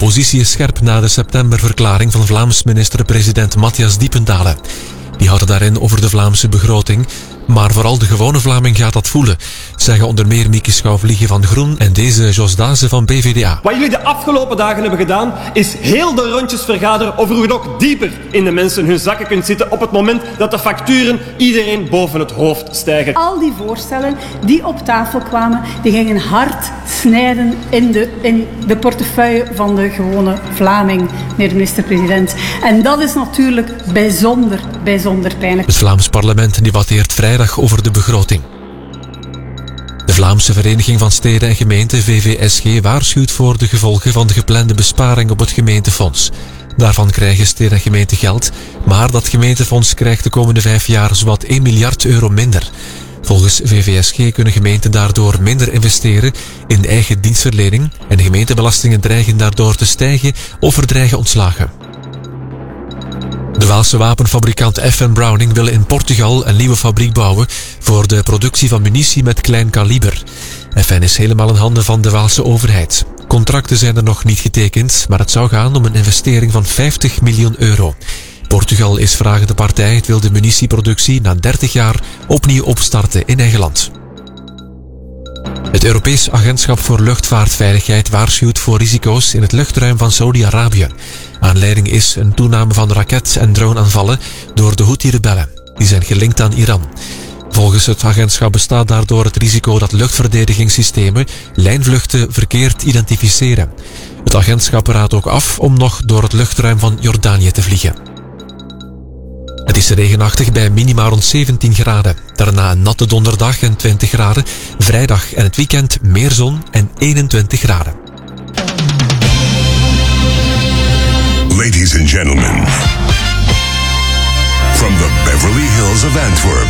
positie is scherp na de septemberverklaring van Vlaams minister-president Matthias Diependalen. Die had het daarin over de Vlaamse begroting. Maar vooral de gewone Vlaming gaat dat voelen, zeggen onder meer Mieke Schouw-Vliegen van Groen en deze Jos Dazen van BVDA. Wat jullie de afgelopen dagen hebben gedaan, is heel de rondjes vergaderen over hoe je nog dieper in de mensen hun zakken kunt zitten op het moment dat de facturen iedereen boven het hoofd stijgen. Al die voorstellen die op tafel kwamen, die gingen hard snijden in de portefeuille van de gewone Vlaming, meneer de minister-president. En dat is natuurlijk bijzonder pijnlijk. Het Vlaams parlement debatteert vrijdag over de begroting. De Vlaamse Vereniging van Steden en Gemeenten, VVSG, waarschuwt voor de gevolgen van de geplande besparing op het gemeentefonds. Daarvan krijgen steden en gemeenten geld, maar dat gemeentefonds krijgt de komende 5 jaar zowat 1 miljard euro minder. Volgens VVSG kunnen gemeenten daardoor minder investeren in eigen dienstverlening en de gemeentebelastingen dreigen daardoor te stijgen of er dreigen ontslagen. De Waalse wapenfabrikant F.N. Browning wil in Portugal een nieuwe fabriek bouwen voor de productie van munitie met klein kaliber. FN is helemaal in handen van de Waalse overheid. Contracten zijn er nog niet getekend, maar het zou gaan om een investering van 50 miljoen euro. Portugal is vragende partij. Het wil de munitieproductie na 30 jaar opnieuw opstarten in eigen land. Het Europees Agentschap voor Luchtvaartveiligheid waarschuwt voor risico's in het luchtruim van Saudi-Arabië. Aanleiding is een toename van raket- en droneaanvallen door de Houthi-rebellen. Die zijn gelinkt aan Iran. Volgens het agentschap bestaat daardoor het risico dat luchtverdedigingssystemen lijnvluchten verkeerd identificeren. Het agentschap raadt ook af om nog door het luchtruim van Jordanië te vliegen. Het is regenachtig bij minima rond 17 graden. Daarna een natte donderdag en 20 graden. Vrijdag en het weekend meer zon en 21 graden. Ladies and gentlemen, from the Beverly Hills of Antwerp,